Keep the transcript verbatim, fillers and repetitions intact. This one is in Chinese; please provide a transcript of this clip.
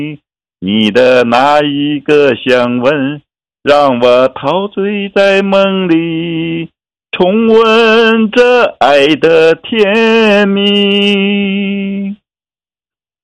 你的那一个香吻，让我陶醉在梦里，重温着爱的甜蜜。